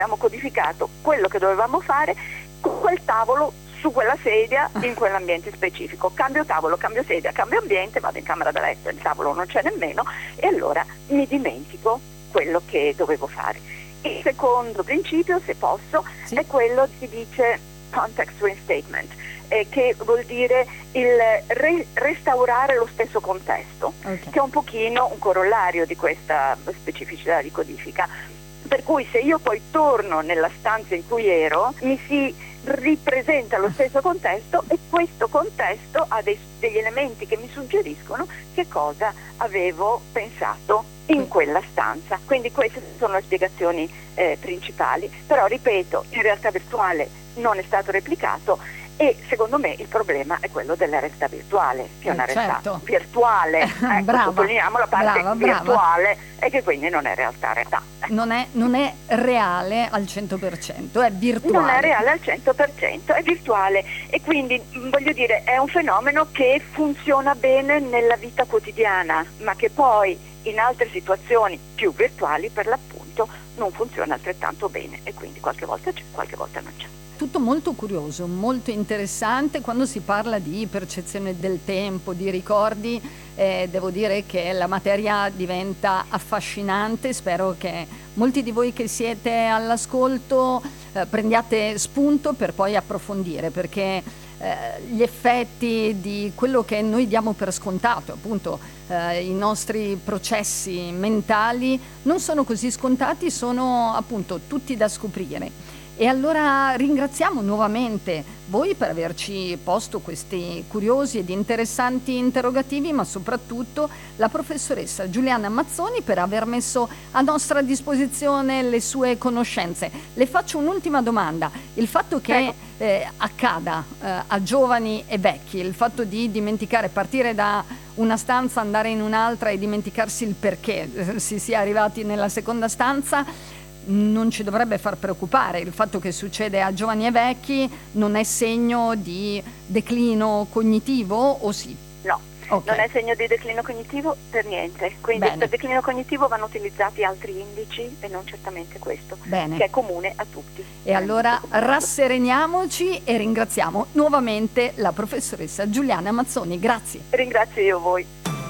abbiamo codificato quello che dovevamo fare con quel tavolo, su quella sedia, in quell'ambiente specifico. Cambio tavolo, cambio sedia, cambio ambiente, vado in camera da letto, il tavolo non c'è nemmeno, e allora mi dimentico quello che dovevo fare. Il secondo principio, se posso, sì, è quello che dice context restatement, che vuol dire il restaurare lo stesso contesto, okay, che è un pochino un corollario di questa specificità di codifica. Per cui se io poi torno nella stanza in cui ero, mi si ripresenta lo stesso contesto, e questo contesto ha degli elementi che mi suggeriscono che cosa avevo pensato in quella stanza. Quindi queste sono le spiegazioni principali. Però ripeto, in realtà virtuale non è stato replicato, e secondo me il problema è quello della realtà virtuale, che è una realtà virtuale. Sottolineiamo la parte virtuale, e che quindi non è realtà. Non è reale al 100%, è virtuale. Non è reale al 100%, è virtuale, e quindi voglio dire è un fenomeno che funziona bene nella vita quotidiana, ma che poi in altre situazioni più virtuali per l'appunto non funziona altrettanto bene, e quindi qualche volta c'è, qualche volta non c'è. Tutto molto curioso, molto interessante. Quando si parla di percezione del tempo, di ricordi, devo dire che la materia diventa affascinante. Spero che molti di voi che siete all'ascolto prendiate spunto per poi approfondire, perché gli effetti di quello che noi diamo per scontato, appunto i nostri processi mentali, non sono così scontati, sono appunto tutti da scoprire. E allora ringraziamo nuovamente voi per averci posto questi curiosi ed interessanti interrogativi, ma soprattutto la professoressa Giuliana Mazzoni per aver messo a nostra disposizione le sue conoscenze. Le faccio un'ultima domanda. Il fatto che accada a giovani e vecchi, il fatto di dimenticare, partire da una stanza, andare in un'altra e dimenticarsi il perché si sia arrivati nella seconda stanza, non ci dovrebbe far preoccupare. Il fatto che succede a giovani e vecchi non è segno di declino cognitivo, o sì? No, okay, non è segno di declino cognitivo per niente. Quindi per declino cognitivo vanno utilizzati altri indici e non certamente questo, bene, che è comune a tutti. E allora rassereniamoci e ringraziamo nuovamente la professoressa Giuliana Mazzoni. Grazie. Ringrazio io voi.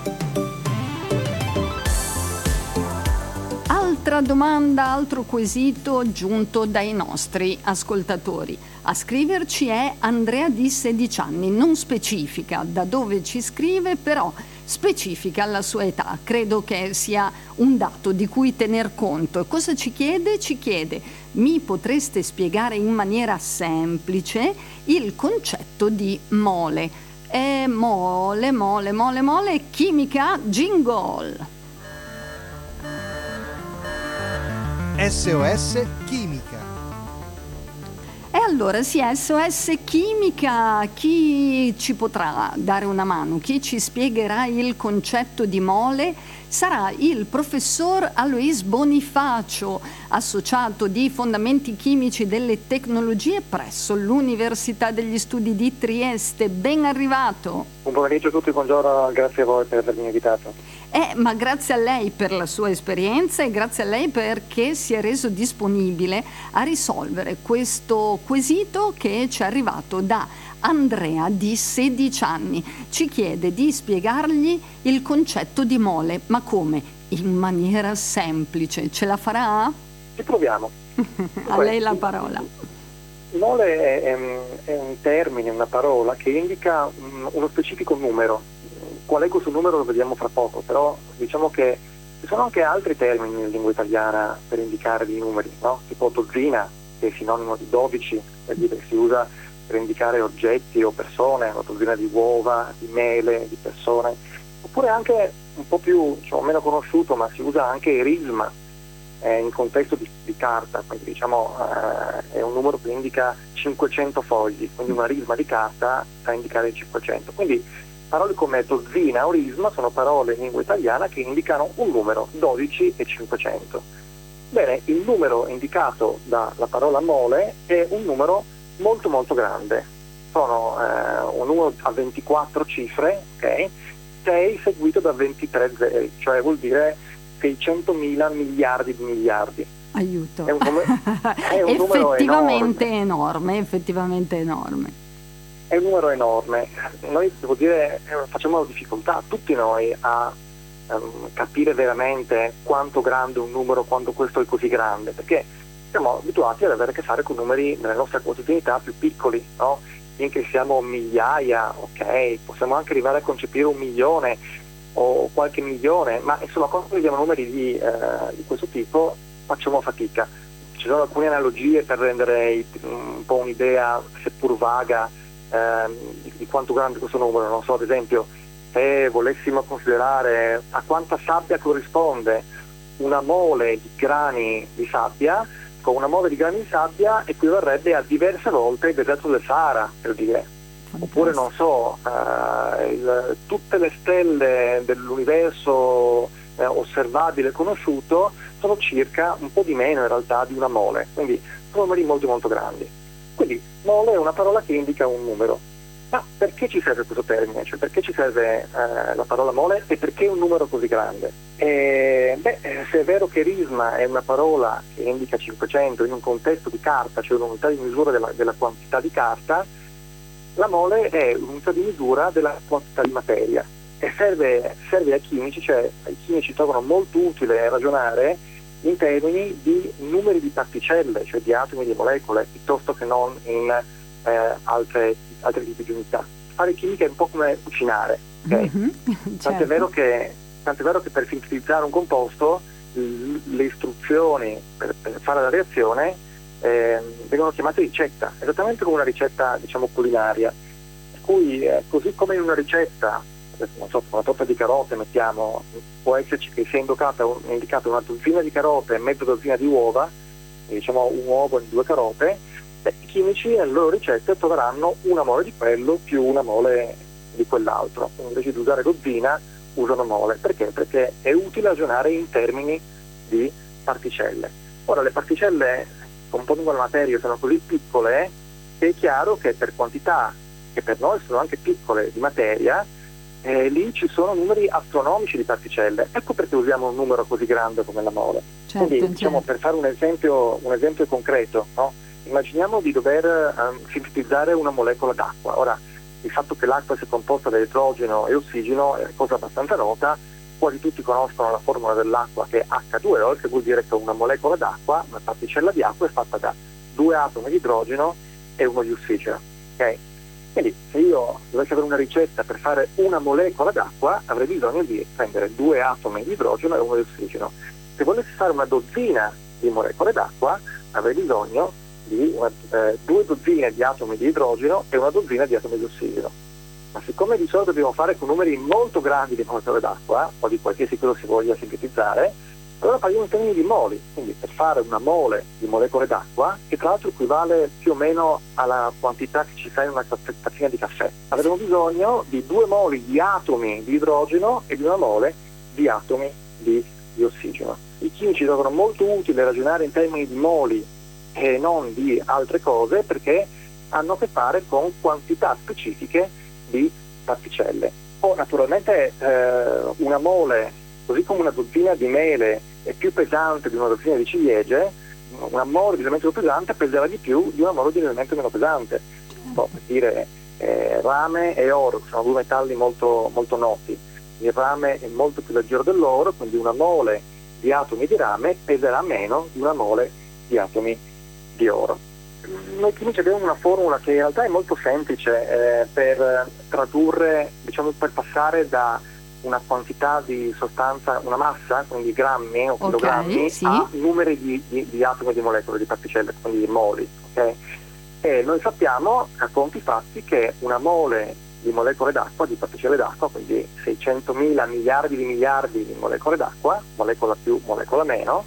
Altra domanda, altro quesito giunto dai nostri ascoltatori. A scriverci è Andrea di 16 anni, non specifica da dove ci scrive, però specifica la sua età. Credo che sia un dato di cui tener conto. E cosa ci chiede? Ci chiede: mi potreste spiegare in maniera semplice il concetto di mole? Mole, chimica, jingle! SOS Chimica. E allora sì, SOS Chimica, chi ci potrà dare una mano, chi ci spiegherà il concetto di mole sarà il professor Alois Bonifacio, associato di Fondamenti Chimici delle Tecnologie presso l'Università degli Studi di Trieste. Ben arrivato. Buon pomeriggio a tutti, buongiorno, grazie a voi per avermi invitato. Ma grazie a lei per la sua esperienza, e grazie a lei perché si è reso disponibile a risolvere questo quesito che ci è arrivato da Andrea di 16 anni. Ci chiede di spiegargli il concetto di mole, ma come? In maniera semplice. Ce la farà? Ci proviamo. A lei la parola. Mole è un termine, una parola che indica uno specifico numero. Qual è questo numero lo vediamo fra poco, però diciamo che ci sono anche altri termini in lingua italiana per indicare dei numeri, no? Tipo dozzina, che è sinonimo di 12, per dire che si usa per indicare oggetti o persone, una dozzina di uova, di mele, di persone. Oppure anche un po' più, meno conosciuto, ma si usa anche erisma in contesto di carta, quindi diciamo è un numero che indica 500 fogli, quindi una risma di carta fa indicare il 500. Quindi parole come dozzina o risma sono parole in lingua italiana che indicano un numero, 12 e 500. Bene, il numero indicato dalla parola mole è un numero molto molto grande. Sono un numero a 24 cifre, ok? 6 seguito da 23 zeri, cioè vuol dire 600.000 miliardi di miliardi. Aiuto. È un numero effettivamente enorme. È un numero enorme. Noi, devo dire, facciamo difficoltà, tutti noi, a capire veramente quanto grande un numero, quando questo è così grande, perché siamo abituati ad avere a che fare con numeri nella nostra quotidianità più piccoli, no? Finché siamo migliaia, ok, possiamo anche arrivare a concepire 1 milione o qualche milione, ma insomma quando vediamo numeri di questo tipo facciamo fatica. Ci sono alcune analogie per rendere un po' un'idea, seppur vaga, di quanto grande questo numero. Non so, ad esempio, se volessimo considerare a quanta sabbia corrisponde una mole di grani di sabbia, con una mole di grani di sabbia equivarrebbe a diverse volte il deserto del Sahara, per dire. Oppure, non so, tutte le stelle dell'universo osservabile e conosciuto sono circa un po' di meno in realtà di una mole, quindi sono numeri molto molto grandi. Quindi mole è una parola che indica un numero. Ma perché ci serve questo termine? Cioè, perché ci serve la parola mole e perché un numero così grande? Se è vero che risma è una parola che indica 500 in un contesto di carta, cioè un'unità di misura della quantità di carta, la mole è un'unità di misura della quantità di materia e serve ai chimici, cioè ai chimici trovano molto utile ragionare in termini di numeri di particelle, cioè di atomi, di molecole, piuttosto che non in altri tipi di unità. Fare chimica è un po' come cucinare, okay? Certo. Tant'è vero che per sintetizzare un composto le istruzioni per fare la reazione vengono chiamate ricetta, esattamente come una ricetta, diciamo, culinaria, per cui così come in una ricetta, non so, una torta di carote mettiamo, può esserci che sia indicata una dozzina di carote e mezza dozzina di uova, diciamo un uovo e 2 carote, i chimici nelle loro ricette troveranno una mole di quello più una mole di quell'altro, quindi invece di usare dozzina usano mole. Perché? Perché è utile ragionare in termini di particelle. Ora, le particelle compongono la materia, sono così piccole che è chiaro che per quantità che per noi sono anche piccole di materia, lì ci sono numeri astronomici di particelle. Ecco perché usiamo un numero così grande come la mole. Certo, quindi diciamo, per fare un esempio concreto, no? Immaginiamo di dover sintetizzare una molecola d'acqua. Ora, il fatto che l'acqua sia composta da idrogeno e ossigeno è cosa abbastanza nota, quasi tutti conoscono la formula dell'acqua che è H2O, che vuol dire che una molecola d'acqua, una particella di acqua, è fatta da 2 atomi di idrogeno e 1 di ossigeno. Okay? Quindi se io dovessi avere una ricetta per fare una molecola d'acqua, avrei bisogno di prendere 2 atomi di idrogeno e 1 di ossigeno. Se volessi fare una dozzina di molecole d'acqua, avrei bisogno di 2 dozzine di atomi di idrogeno e 1 dozzina di atomi di ossigeno. Ma siccome di solito dobbiamo fare con numeri molto grandi di molecole d'acqua, o di qualsiasi cosa si voglia sintetizzare, allora parliamo in termini di moli. Quindi per fare una mole di molecole d'acqua, che tra l'altro equivale più o meno alla quantità che ci sta in una tazzina di caffè, avremo bisogno di 2 moli di atomi di idrogeno e di 1 mole di atomi di ossigeno. I chimici trovano molto utile ragionare in termini di moli e non di altre cose, perché hanno a che fare con quantità specifiche di particelle. O naturalmente una mole, così come una dozzina di mele è più pesante di una dozzina di ciliegie, una mole di elemento pesante peserà di più di una mole di elemento meno pesante. Per dire rame e oro, che sono 2 metalli molto, molto noti. Il rame è molto più leggero dell'oro, quindi una mole di atomi di rame peserà meno di una mole di atomi di oro. Noi chimici abbiamo una formula che in realtà è molto semplice per tradurre, diciamo, per passare da una quantità di sostanza, una massa, quindi grammi o chilogrammi, sì, a numeri di atomi, di molecole, di particelle, quindi di moli. Okay? E noi sappiamo a conti fatti che una mole di molecole d'acqua, di particelle d'acqua, quindi 600.000 miliardi di molecole d'acqua, molecola più, molecola meno,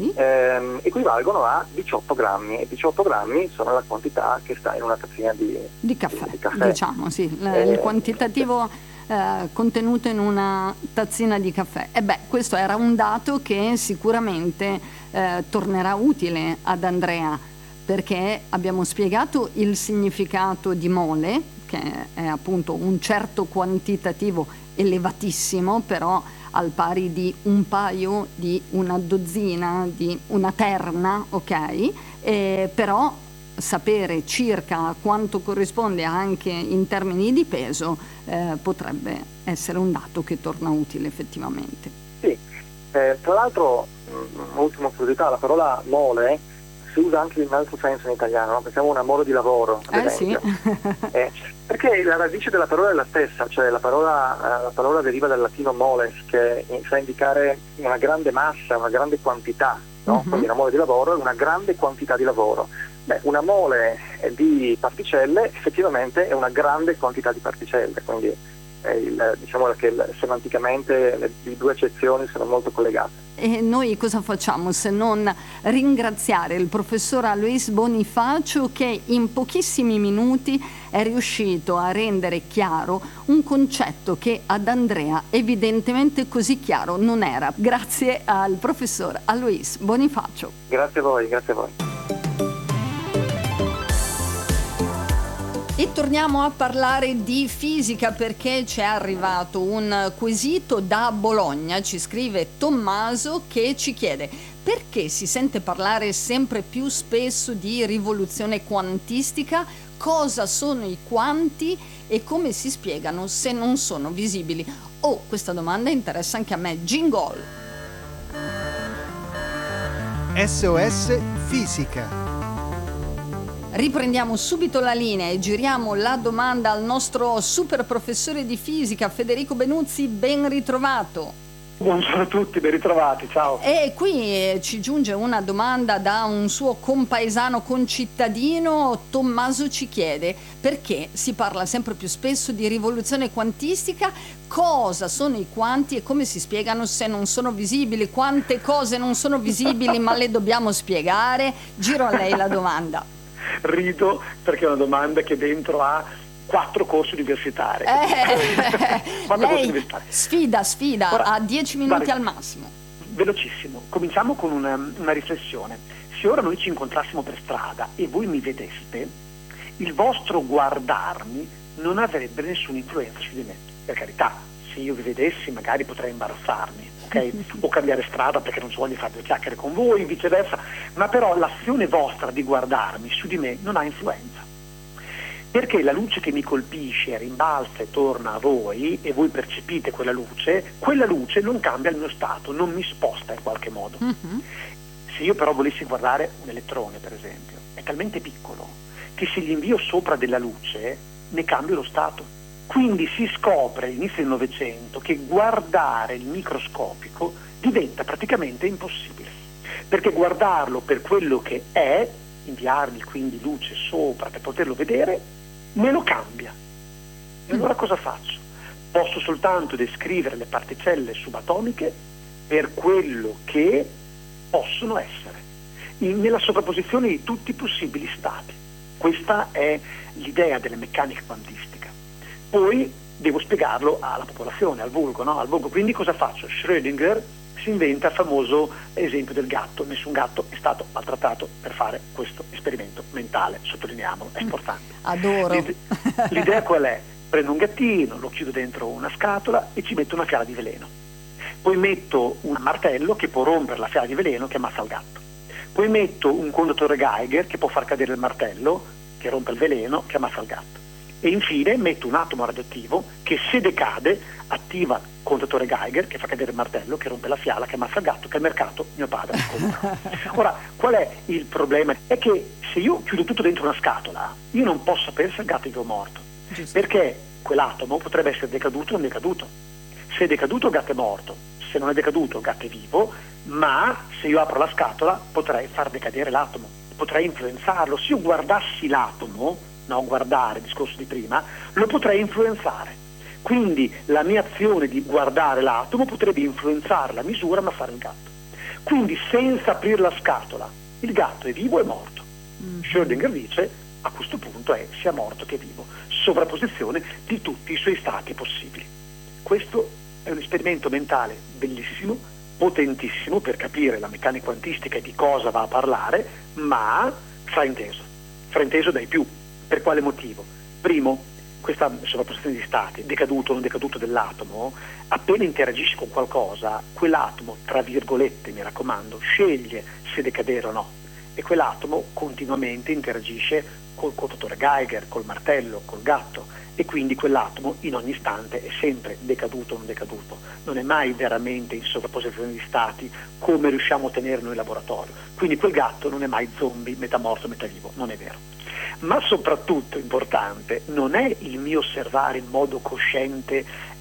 equivalgono a 18 grammi, e 18 grammi sono la quantità che sta in una tazzina di caffè. Diciamo, sì, il quantitativo contenuto in una tazzina di caffè. E questo era un dato che sicuramente tornerà utile ad Andrea, perché abbiamo spiegato il significato di mole, che è appunto un certo quantitativo elevatissimo, però al pari di un paio, di una dozzina, di una terna, ok? Però sapere circa quanto corrisponde anche in termini di peso potrebbe essere un dato che torna utile effettivamente. Sì, tra l'altro, ultima curiosità, la parola mole si usa anche in un altro senso in italiano, no? Pensiamo a una mole di lavoro, ad esempio. Sì. Perché la radice della parola è la stessa, cioè la parola deriva dal latino moles, che sa indicare una grande massa, una grande quantità, no? Quindi una mole di lavoro è una grande quantità di lavoro. Beh, una mole di particelle effettivamente è una grande quantità di particelle, quindi diciamo che semanticamente le due accezioni sono molto collegate. E noi cosa facciamo se non ringraziare il professor Alois Bonifacio, che in pochissimi minuti è riuscito a rendere chiaro un concetto che ad Andrea evidentemente così chiaro non era. Grazie al professor Alois Bonifacio. Grazie a voi, grazie a voi. E torniamo a parlare di fisica, perché ci è arrivato un quesito da Bologna. Ci scrive Tommaso, che ci chiede: perché si sente parlare sempre più spesso di rivoluzione quantistica? Cosa sono i quanti e come si spiegano se non sono visibili? Oh, questa domanda interessa anche a me. Jingle! SOS Fisica. Riprendiamo subito la linea e giriamo la domanda al nostro super professore di fisica Federico Benuzzi. Ben ritrovato. Buongiorno a tutti, ben ritrovati, ciao. E qui ci giunge una domanda da un suo compaesano concittadino. Tommaso ci chiede: perché si parla sempre più spesso di rivoluzione quantistica? Cosa sono i quanti e come si spiegano se non sono visibili? Quante cose non sono visibili ma le dobbiamo spiegare? Giro a lei la domanda. Rido perché è una domanda che dentro ha 4 corsi universitari. Lei sfida, ora, a 10 minuti al massimo. Velocissimo, cominciamo con una riflessione. Se ora noi ci incontrassimo per strada e voi mi vedeste, il vostro guardarmi non avrebbe nessuna influenza su di me. Per carità, se io vi vedessi magari potrei imbarazzarmi, ok? O cambiare strada perché non so, voglio fare due chiacchiere con voi, viceversa, ma però l'azione vostra di guardarmi su di me non ha influenza. Perché la luce che mi colpisce rimbalza e torna a voi e voi percepite quella luce non cambia il mio stato, non mi sposta in qualche modo. Se io però volessi guardare un elettrone, per esempio, è talmente piccolo che se gli invio sopra della luce ne cambio lo stato. Quindi si scopre all'inizio del Novecento che guardare il microscopico diventa praticamente impossibile, perché guardarlo per quello che è, inviargli quindi luce sopra per poterlo vedere, me lo cambia. E allora cosa faccio? Posso soltanto descrivere le particelle subatomiche per quello che possono essere, nella sovrapposizione di tutti i possibili stati. Questa è l'idea della meccanica quantistica. Poi devo spiegarlo alla popolazione, al vulgo, no? Al vulgo. Quindi cosa faccio? Schrödinger si inventa il famoso esempio del gatto. Nessun gatto è stato maltrattato per fare questo esperimento mentale, sottolineiamolo, è importante. Adoro. L'idea qual è? Prendo un gattino, lo chiudo dentro una scatola e ci metto una fiala di veleno. Poi metto un martello che può rompere la fiala di veleno che ammazza il gatto. Poi metto un conduttore Geiger che può far cadere il martello che rompe il veleno che ammazza il gatto. E infine metto un atomo radioattivo che, se decade, attiva il contatore Geiger che fa cadere il martello, che rompe la fiala, che ammazza il gatto, che al mercato mio padre compra. Ora, qual è il problema? È che se io chiudo tutto dentro una scatola, io non posso sapere se il gatto è vivo o morto. Giusto. Perché quell'atomo potrebbe essere decaduto o non decaduto. Se è decaduto il gatto è morto, se non è decaduto il gatto è vivo, ma se io apro la scatola potrei far decadere l'atomo, potrei influenzarlo. Se io guardassi l'atomo, no, guardare, il discorso di prima, lo potrei influenzare. Quindi la mia azione di guardare l'atomo potrebbe influenzare la misura ma fare il gatto. Quindi senza aprire la scatola il gatto è vivo o è morto? Schrödinger dice a questo punto è sia morto che vivo, sovrapposizione di tutti i suoi stati possibili. Questo è un esperimento mentale bellissimo, potentissimo per capire la meccanica quantistica e di cosa va a parlare, ma frainteso dai più. Per quale motivo? Primo, questa sovrapposizione di stati, decaduto o non decaduto dell'atomo, appena interagisce con qualcosa, quell'atomo, tra virgolette, mi raccomando, sceglie se decadere o no, e quell'atomo continuamente interagisce col contatore Geiger, col martello, col gatto, e quindi quell'atomo in ogni istante è sempre decaduto o non decaduto, non è mai veramente in sovrapposizione di stati come riusciamo a ottenere noi in laboratorio. Quindi quel gatto non è mai zombie, metà morto, metà vivo, non è vero. Ma soprattutto importante non è il mio osservare in modo cosciente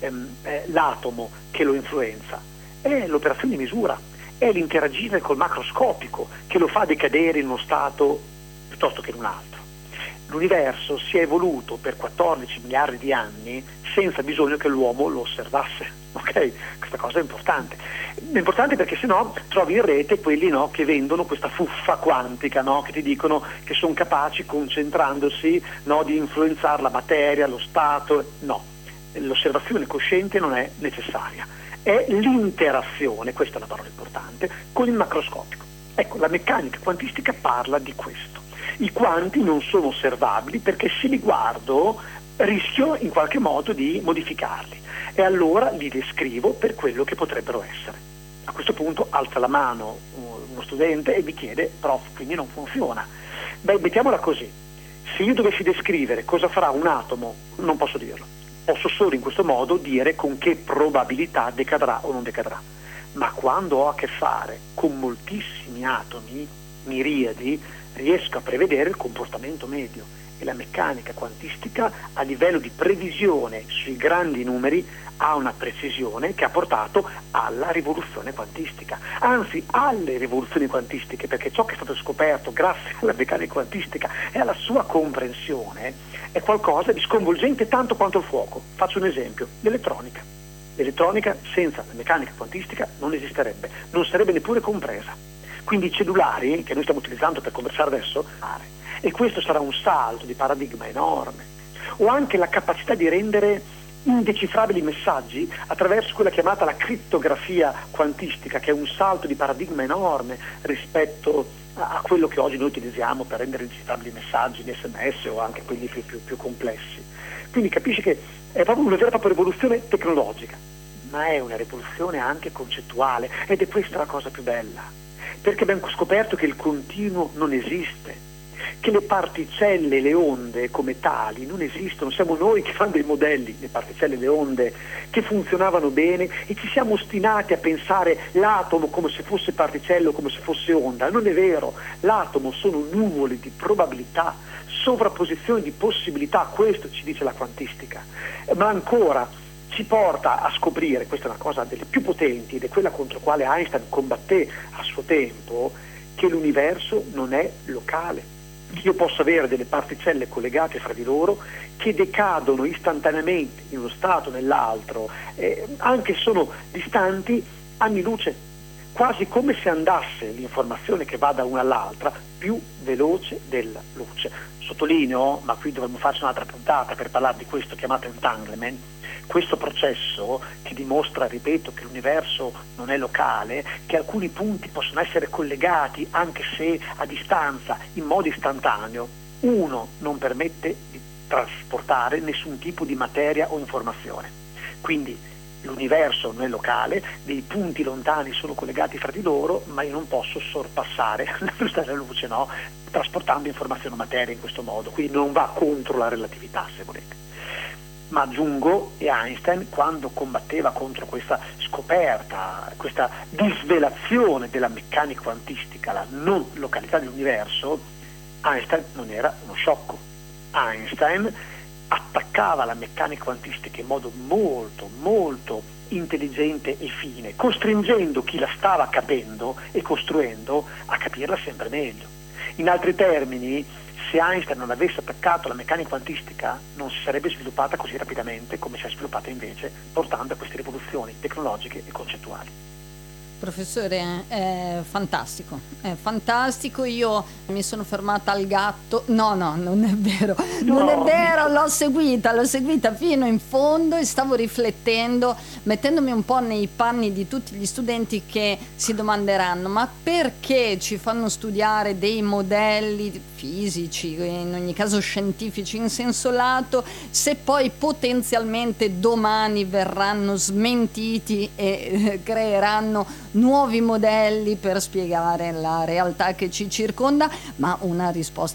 l'atomo che lo influenza, è l'operazione di misura, è l'interagire col macroscopico che lo fa decadere in uno stato piuttosto che in un altro. L'universo si è evoluto per 14 miliardi di anni senza bisogno che l'uomo lo osservasse, ok? Questa cosa è importante. È importante perché sennò trovi in rete quelli, no, che vendono questa fuffa quantica, no, che ti dicono che sono capaci, concentrandosi, no, di influenzare la materia, lo stato. No, l'osservazione cosciente non è necessaria, è l'interazione, questa è la parola importante, con il macroscopico. Ecco, la meccanica quantistica parla di questo. I quanti non sono osservabili perché se li guardo rischio in qualche modo di modificarli e allora li descrivo per quello che potrebbero essere. A questo punto alza la mano uno studente e mi chiede: prof, quindi non funziona. Beh, mettiamola così: se io dovessi descrivere cosa farà un atomo, non posso dirlo. Posso solo in questo modo dire con che probabilità decadrà o non decadrà. Ma quando ho a che fare con moltissimi atomi, miriadi, riesco a prevedere il comportamento medio, e la meccanica quantistica a livello di previsione sui grandi numeri ha una precisione che ha portato alla rivoluzione quantistica, anzi alle rivoluzioni quantistiche, perché ciò che è stato scoperto grazie alla meccanica quantistica e alla sua comprensione è qualcosa di sconvolgente tanto quanto il fuoco. Faccio un esempio: l'elettronica. L'elettronica senza la meccanica quantistica non esisterebbe, non sarebbe neppure compresa. Quindi i cellulari che noi stiamo utilizzando per conversare adesso, e questo sarà un salto di paradigma enorme, o anche la capacità di rendere indecifrabili messaggi attraverso quella chiamata la crittografia quantistica, che è un salto di paradigma enorme rispetto a quello che oggi noi utilizziamo per rendere indecifrabili messaggi in SMS o anche quelli più complessi. Quindi capisci che è proprio una vera e propria rivoluzione tecnologica, ma è una rivoluzione anche concettuale, ed è questa la cosa più bella. Perché abbiamo scoperto che il continuo non esiste, che le particelle, le onde come tali non esistono, siamo noi che fanno dei modelli, le particelle, le onde, che funzionavano bene, e ci siamo ostinati a pensare l'atomo come se fosse particella o come se fosse onda. Non è vero, l'atomo sono nuvole di probabilità, sovrapposizioni di possibilità, questo ci dice la quantistica. Ma ancora ci porta a scoprire, questa è una cosa delle più potenti ed è quella contro quale Einstein combatté a suo tempo, che l'universo non è locale. Io posso avere delle particelle collegate fra di loro che decadono istantaneamente in uno stato o nell'altro, anche se sono distanti anni luce, quasi come se andasse l'informazione che va da una all'altra più veloce della luce. Sottolineo, ma qui dovremmo farci un'altra puntata per parlare di questo chiamato entanglement, questo processo che dimostra, ripeto, che l'universo non è locale, che alcuni punti possono essere collegati anche se a distanza in modo istantaneo, uno non permette di trasportare nessun tipo di materia o informazione. Quindi l'universo non è locale, dei punti lontani sono collegati fra di loro, ma io non posso sorpassare la velocità della luce, no? Trasportando informazione o materia in questo modo, quindi non va contro la relatività, se volete. Ma aggiungo, e Einstein, quando combatteva contro questa scoperta, questa disvelazione della meccanica quantistica, la non località dell'universo, Einstein non era uno sciocco. Einstein attaccava la meccanica quantistica in modo molto, molto intelligente e fine, costringendo chi la stava capendo e costruendo a capirla sempre meglio. In altri termini, se Einstein non avesse attaccato la meccanica quantistica, non si sarebbe sviluppata così rapidamente come si è sviluppata invece, portando a queste rivoluzioni tecnologiche e concettuali. Professore, è fantastico, io mi sono fermata al gatto, no, non è vero, non è vero, l'ho seguita fino in fondo e stavo riflettendo, mettendomi un po' nei panni di tutti gli studenti che si domanderanno: ma perché ci fanno studiare dei modelli fisici, in ogni caso scientifici in senso lato, se poi potenzialmente domani verranno smentiti e creeranno nuovi modelli per spiegare la realtà che ci circonda? Ma una risposta